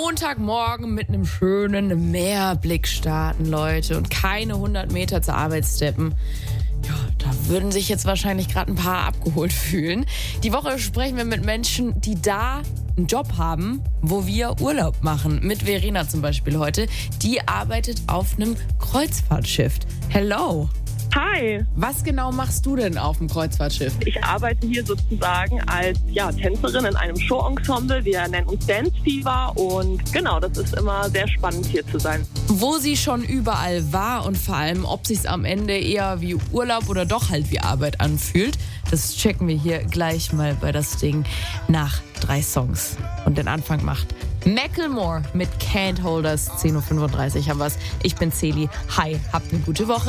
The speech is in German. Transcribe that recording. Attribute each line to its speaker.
Speaker 1: Montagmorgen mit einem schönen Meerblick starten, Leute, und keine 100 Meter zur Arbeit steppen. Ja, da würden sich jetzt wahrscheinlich gerade ein paar abgeholt fühlen. Die Woche sprechen wir mit Menschen, die da einen Job haben, wo wir Urlaub machen. Mit Verena zum Beispiel heute. Die arbeitet auf einem Kreuzfahrtschiff. Hello.
Speaker 2: Hi,
Speaker 1: Was genau machst du denn auf dem Kreuzfahrtschiff?
Speaker 2: ich arbeite hier sozusagen als Tänzerin in einem Showensemble. Wir nennen uns Dance Fever und genau, das ist immer sehr spannend hier zu sein.
Speaker 1: Wo sie schon überall war und vor allem, ob sich's am Ende eher wie Urlaub oder doch halt wie Arbeit anfühlt, das checken wir hier gleich mal bei das Ding nach 3 Songs. Und den Anfang macht Macklemore mit Can't Hold Us, 10.35 Uhr haben wir's. Ich bin Celi. Hi, habt eine gute Woche.